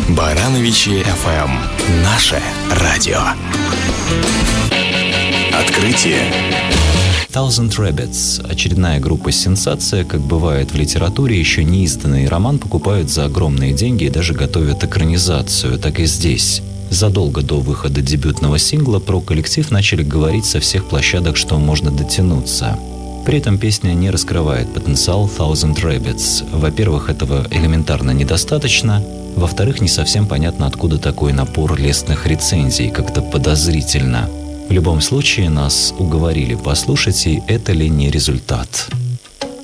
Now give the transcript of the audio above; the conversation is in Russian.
Барановичи FM. Наше радио. Открытие. Thousand Rabbits – очередная группа «Сенсация». Как бывает в литературе, еще не изданный роман покупают за огромные деньги и даже готовят экранизацию. Так и здесь. Задолго до выхода дебютного сингла про коллектив начали говорить со всех площадок, что можно дотянуться. При этом песня не раскрывает потенциал Thousand Rabbits. Во-первых, этого элементарно недостаточно. Во-вторых, не совсем понятно, откуда такой напор лестных рецензий, как-то подозрительно. В любом случае, нас уговорили послушать, и это ли не результат?